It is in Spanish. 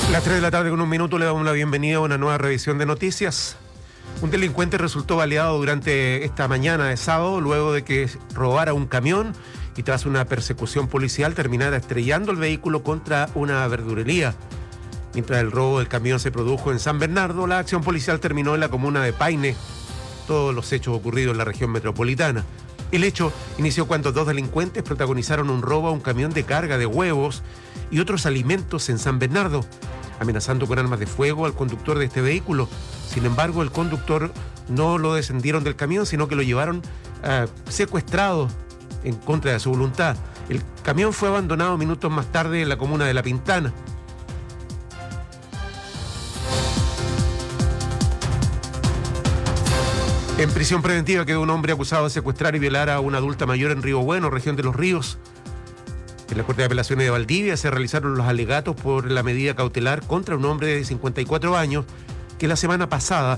Las 3 de la tarde con un minuto le damos la bienvenida a una nueva revisión de noticias. Un delincuente resultó baleado durante esta mañana de sábado luego de que robara un camión y tras una persecución policial terminara estrellando el vehículo contra una verdulería. Mientras el robo del camión se produjo en San Bernardo, la acción policial terminó en la comuna de Paine. Todos los hechos ocurridos en la región metropolitana. El hecho inició cuando dos delincuentes protagonizaron un robo a un camión de carga de huevos y otros alimentos en San Bernardo, amenazando con armas de fuego al conductor de este vehículo. Sin embargo, el conductor no lo descendieron del camión, sino que lo llevaron secuestrado en contra de su voluntad. El camión fue abandonado minutos más tarde en la comuna de La Pintana. En prisión preventiva quedó un hombre acusado de secuestrar y violar a una adulta mayor en Río Bueno, región de Los Ríos. En la Corte de Apelaciones de Valdivia se realizaron los alegatos por la medida cautelar contra un hombre de 54 años que la semana pasada